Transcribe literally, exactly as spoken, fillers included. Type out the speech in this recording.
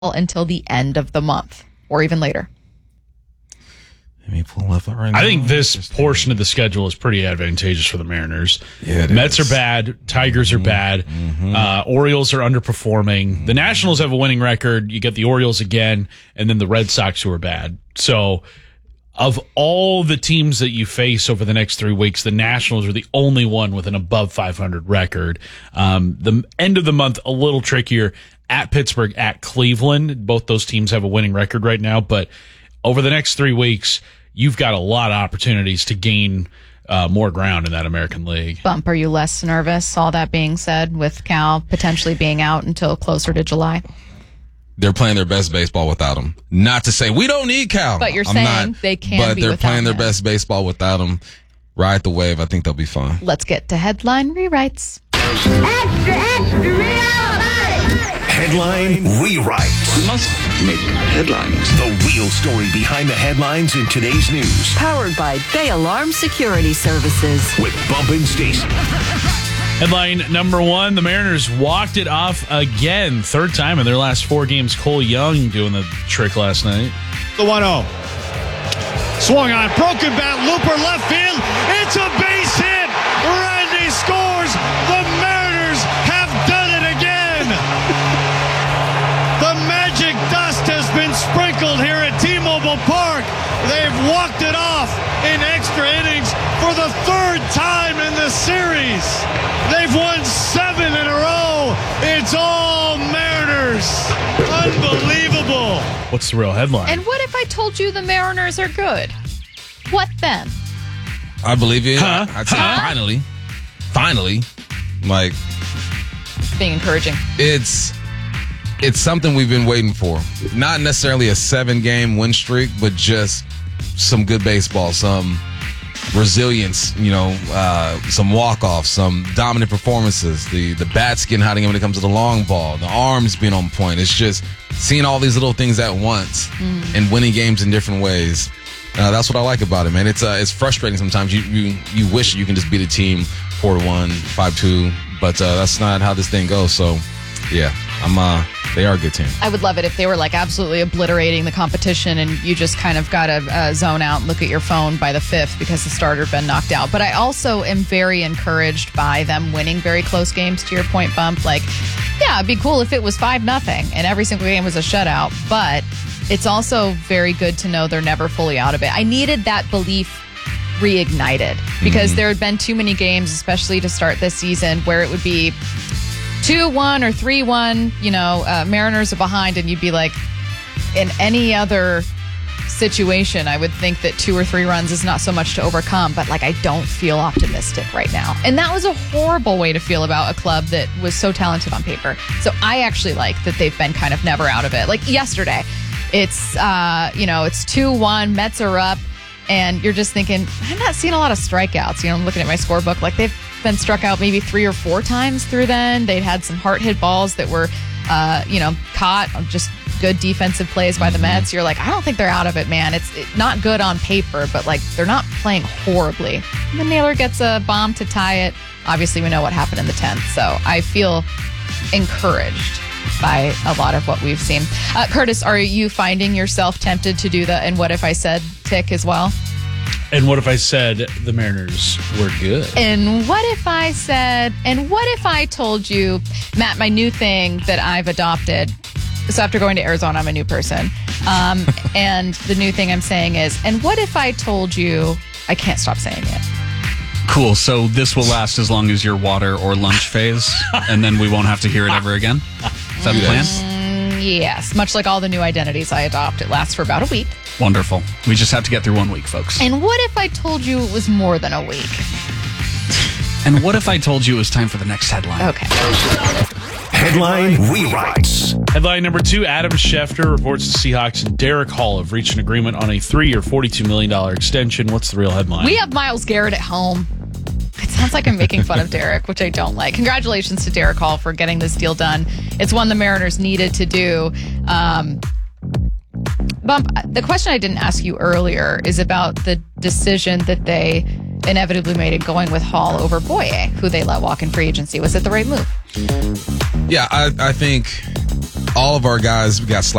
until the end of the month or even later. Let me pull up right now. I think this portion of the schedule is pretty advantageous for the Mariners. Yeah, it Mets is. are bad. Tigers are Mm-hmm. bad. Mm-hmm. Uh, Orioles are underperforming. Mm-hmm. The Nationals have a winning record. You get the Orioles again, and then the Red Sox who are bad. So of all the teams that you face over the next three weeks, the Nationals are the only one with an above five hundred record. Um, the end of the month, a little trickier. At Pittsburgh, at Cleveland. Both those teams have a winning record right now, but over the next three weeks, you've got a lot of opportunities to gain uh, more ground in that American League. Bump, are you less nervous, all that being said, with Cal potentially being out until closer to July? They're playing their best baseball without him. Not to say we don't need Cal. But you're I'm saying not, they can But be they're without playing their him. best baseball without him. Ride the wave. I think they'll be fine. Let's get to headline rewrites. Extra, extra, real Headline Rewrite. We must make headlines. The real story behind the headlines in today's news. Powered by Bay Alarm Security Services. With Bump and Stacy. Headline number one, the Mariners walked it off again. Third time in their last four games. Cole Young doing the trick last night. The one oh. Swung on, broken bat, looper left field. It's a base hit. Randy scores. The Mariners have done it again. The magic dust has been sprinkled here at T-Mobile Park. They've walked it off in extra innings for the third time in the series. They've won seven in a row. It's all Mariners. Unbelievable. What's the real headline? And what if I told you the Mariners are good? What then? I believe it. Huh? I'd say Huh? finally. Finally. Like, Being encouraging. it's it's something we've been waiting for. Not necessarily a seven-game win streak, but just some good baseball, some resilience, you know, uh, some walk-offs, some dominant performances, the the bats getting hot again when it comes to the long ball, the arms being on point. It's just seeing all these little things at once Mm. and winning games in different ways. Uh, that's what I like about it, man. It's uh, it's frustrating sometimes. You, you you wish you can just beat a team four to one, five two, but uh, that's not how this thing goes. So, yeah, I'm. Uh, they are a good team. I would love it if they were like absolutely obliterating the competition and you just kind of got to uh, zone out and look at your phone by the fifth because the starter had been knocked out. But I also am very encouraged by them winning very close games, to your point, Bump. Like, yeah, it'd be cool if it was five nothing and every single game was a shutout. But it's also very good to know they're never fully out of it. I needed that belief reignited because mm-hmm. there had been too many games, especially to start this season, where it would be two one or three one, you know, uh, Mariners are behind, and you'd be like, in any other situation, I would think that two or three runs is not so much to overcome, but like I don't feel optimistic right now. And that was a horrible way to feel about a club that was so talented on paper. So I actually like that they've been kind of never out of it. Like yesterday, it's, uh, you know, it's two one, Mets are up, and you're just thinking, I'm not seeing a lot of strikeouts. You know, I'm looking at my scorebook, like they've been struck out maybe three or four times through then. They'd had some hard hit balls that were, uh, you know, caught on just good defensive plays by the Mets. You're like, I don't think they're out of it, man. It's it, not good on paper, but like they're not playing horribly. And then Naylor gets a bomb to tie it. Obviously, we know what happened in the tenth. So I feel encouraged by a lot of what we've seen. Uh, Curtis, are you finding yourself tempted to do the and what if I said tick as well? And what if I said the Mariners were good? And what if I said, and what if I told you, Matt, my new thing that I've adopted. So after going to Arizona, I'm a new person. Um, and the new thing I'm saying is, and what if I told you, I can't stop saying it. Cool. So this will last as long as your water or lunch phase, and then we won't have to hear it ever again? Is that the plan? Mm, yes. Much like all the new identities I adopt, it lasts for about a week. Wonderful. We just have to get through one week, folks. And what if I told you it was more than a week? And what if I told you it was time for the next headline? Okay. Headline Rewrites. Headline number two, Adam Schefter reports the Seahawks and Derek Hall have reached an agreement on a three-year, forty-two million dollars extension. What's the real headline? We have Myles Garrett at home. It sounds like I'm making fun of Derek, which I don't like. Congratulations to Derek Hall for getting this deal done. It's one the Mariners needed to do. Um, Bump, the question I didn't ask you earlier is about the decision that they inevitably made in going with Hall over Boye, who they let walk in free agency. Was it the right move? Yeah, I, I think all of our guys got